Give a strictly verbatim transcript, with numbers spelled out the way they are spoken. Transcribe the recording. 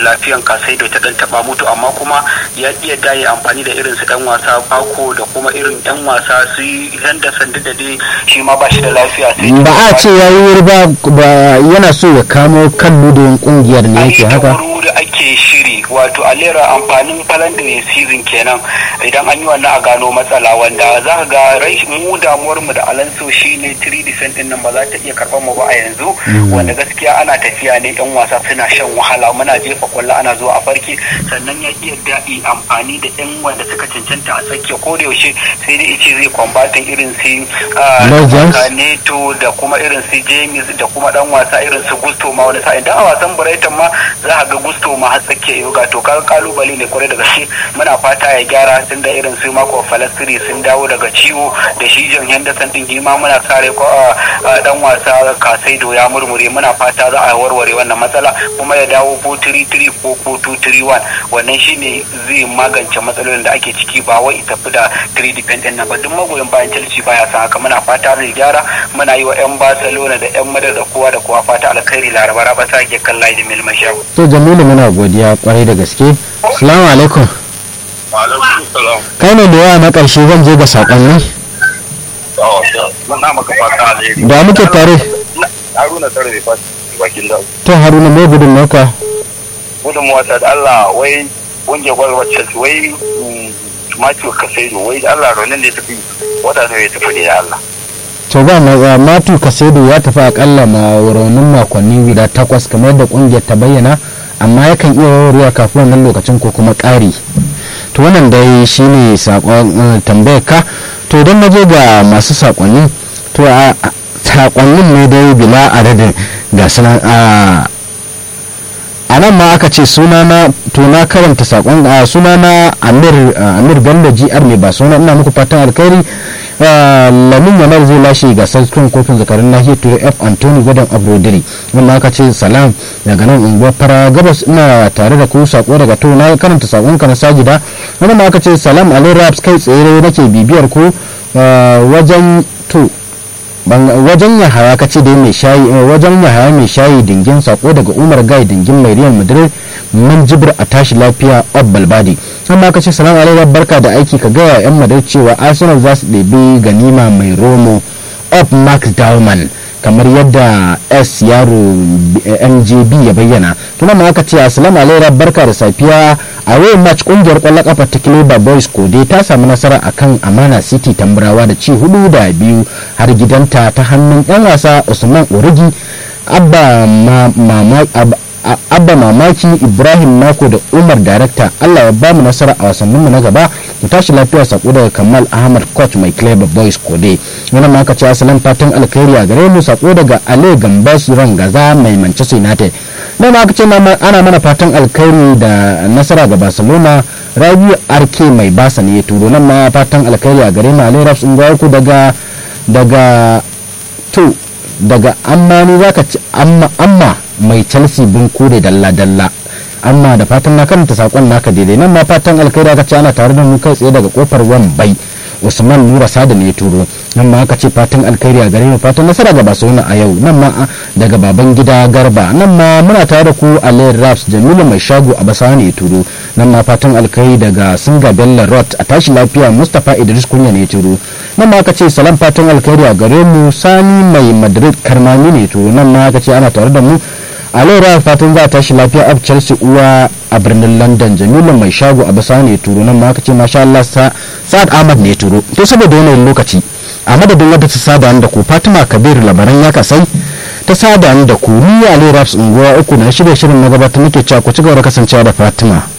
lafiyan Kasaido ta dan taba mutu, amma kuma ya iya dai amfani da irin su dan wasa Bako da kuma irin yan wasa su Henderson da dai shi ma ba shi da lafiya sai ba a ce yayi wuri ba yana so ya kamo kan ludin kungiyar ne yake haka da ake shiri wato alera amfanin falanda ne season kenan idan an yi wannan a gano matsala wanda za ka ga mu damuwar mu da Alonso shine three defense din nan ba za ta iya karɓar mu ba a yanzu wanda gaskiya ana tafiya ne yan wasa suna shan wahala muna jefa kwallo ana zuwa a farki sannan ya iya daɗi amfani da yan wanda suka cancanta a tsakiya ko da yaushe sai dai ice zai kwambatin irin su Neto da kuma irin su James da kuma dan wasa irin su Gusto ma wani sa'in dan a wasan Brighton ma za ka ga Gusto ma har tsakiya yau ga to kaga kalubale ne kwarai da gaske muna fata ya gyara tun da irin su Marco Falastri sun dawo daga ciwo da shi John Henderson din ma muna kare ko dan wasa Kasaido ya murmure muna fata za a warware wannan matsala kuma ya dawo ko three three ko ko two three one wannan shine zai magance matsalolin da ake ciki ba wai tafi da three dependent nan ba duk magoyin bayan Chelsea baya san haka muna fata zai gyara muna yi wa yan Barcelona da yan Madrid da kowa da kowa fata alkhairi laraba raba sake kallai da mil mashawu to Jamilu muna godiya kwarai da gaske assalamu alaikum wa alaikum salam kai ne da yawa na karshe zan je ga sakonni muna maka fata alheri da muke tare Haruna tare da fata bakin da to Haruna me gudun maka gudun wata da Allah wai wanda gwalwacce wai Matthew Kasaido wai da Allah ronin da ya tafi wata da ya tafi ne ya Allah to ba na Matthew Kasaido ya tafi akalla ma raunin makonni guda takwas kamar da kungiyar ta bayyana amma yakan iya warwarewa kafin wannan lokacin ko kuma ƙari to wannan dai shine sakon tambayar ka to idan na je ga masu sakonni to a sakonnin ne dai bila adadin ga sanan a a nan ma aka ce sunana to na karanta sakon sunana Amir Amir Bello G R ne ba suna ina muku fatan alkhairi Lamin Yamal zai lashe gasar cikin kofin zakarun nahiyar Turai F Anthony Gordon Abrodiri wannan aka ce salam daga nan unguwar Fara Gabas ina tare da ku sako daga to na karanta sakon ka na Sajida wannan aka ce salam alai raps kai tsere nake bibiyar ku wajen to wajen yahaya kace dai mai shayi wajen yahaya mai shayi dingin sako daga Umar Gai dingin mai Real Madrid man jibir a tashi lafiya Abbal Badi amma kace salamu alaikum barka da aiki ka ga yan Madrid cewa Arsenal za su ɗebi ganima mai romo of Max Dauman kamar yadda S yaro M J B ya bayyana tuna ma aka ce assalamu alaikum barka da safiya a wayan match kungiyar kwallon kafa ta Kileba Boys Kode ta samu nasara akan Amana City Tamburawa da ci hudu da biyu har gidanta ta hannun yan wasa Usman Origi Abba mama Abba Mamaki Ibrahim Mako da Umar Director Allah ya ba mu nasara a wasannin mu na gaba mu tashi lafiya sako daga Kamal Ahmad coach mai Kileba Boys Kode wannan ma aka ce asalan fatan alkhairi a gare mu sako daga Ale Gambas Rangaza mai Manchester United nan ma aka ce ana mana fatan alkhairi da nasara ga Barcelona Rabiu Arke mai Basa ne ya turo nan ma fatan alkhairi a gare mu Ale Raps ungwa ku daga daga to daga amma ne zaka ci amma amma mai Chelsea bin kure dalla dalla amma da fatan na karanta sakon naka daidai nan ma fatan alkhairi aka ce ana tare da mu kai tsaye daga kofar Wambai Usman Nura Sada ne ya turo nan ma aka ce fatan alkhairi a gare mu fatan nasara ga Barcelona a yau nan ma daga baban gida Garba nan ma muna tare da ku Ali Raps Jamilu mai shago a Basa ne ya turo nan ma fatan alkhairi daga Singa Bello Rot a tashi lafiya Mustapha Idris Kunya ne ya turo nan ma aka ce salam fatan alkhairi a gare mu Sani mai Madrid Karmani ne ya turo nan ma aka ce ana tare da mu a laura fatan za a tashi lafiya ab Chelsea uwa a birnin London Jamilu mai shago a Basa ne ya turo nan ma aka ce masha Allah Sa'ad Ahmad ne ya turo to saboda yanayin lokaci a madadin wadda ta sada da ku Fatima Kabir labaran ya kasai ta sada da ku ni a Raps unguwa uku na shirye shirin na gabatar nake cewa ku ci gaba da kasancewa da Fatima.